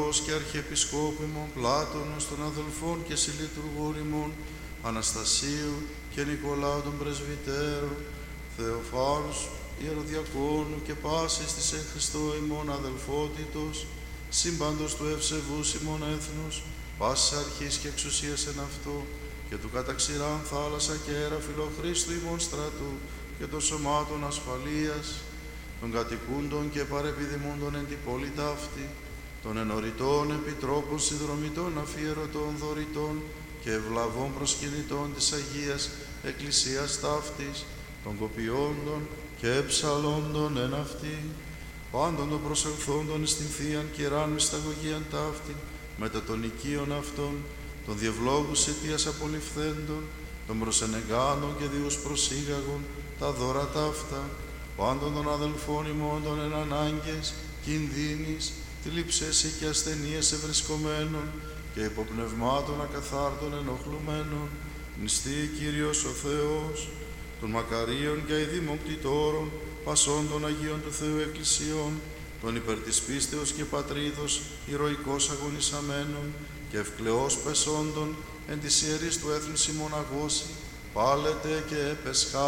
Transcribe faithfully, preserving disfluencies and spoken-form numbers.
Πατρός και Αρχιεπισκόπου ημών Πλάτωνος των αδελφών και συλλειτουργών ημών Αναστασίου και Νικολάου των Πρεσβυτέρων, Θεοφάνους Ιεροδιακόνου και πάσης της εν Χριστώ ημών αδελφότητος, σύμπαντος του ευσεβούς ημών έθνους, πάσης αρχής και εξουσίας εν αυτό, και του καταξηράν θάλασσα και αέρα φιλοχρίστου ημών στρατού και των σωμάτων ασφαλείας, των κατοικούντων και παρεπιδημούντων εν τη πόλη ταύτη, των ενωρητών επιτρόπων συνδρομητών αφιερωτών δωρητών και ευλαβών προσκυνητών της Αγίας Εκκλησίας ταύτης, των κοπιόντων και ψαλόντων εν αυτή, πάντων των προσελθόντων στην Θείαν καιράν μυσταγωγίαν ταύτη, μετά των οικείων αυτών, των διευλόγους αιτίας απολυφθέντων, των προσενεγάνων και διούς προσήγαγων, τα δώρα ταύτα, πάντων των αδελφών ημών των εν ανάγκες, κινδύνης, θλίψες και ασθενείες ευρισκομένων και υποπνευμάτων ακαθάρτων ενοχλουμένων, νηστεί Κύριος ο Θεός, των μακαρίων και αηδήμων κτητόρων, πασών των Αγίων του Θεού Εκκλησιών, των υπέρ της πίστεως και πατρίδος ηρωικός αγωνισαμένων και ευκλαιός πεσόντων εν της ιερής του έθνους ημών αγώση, πάλετε και επεσχά.